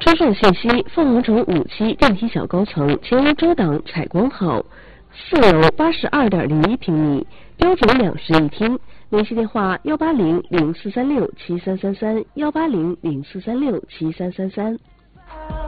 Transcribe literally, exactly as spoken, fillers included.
车上信息：凤凰城五期电梯小高层，前无遮挡，采光好。四楼八十二点零一平米，标准两室一厅。联系电话：幺八零零四三六七三三三，幺八零零四三六七三三三。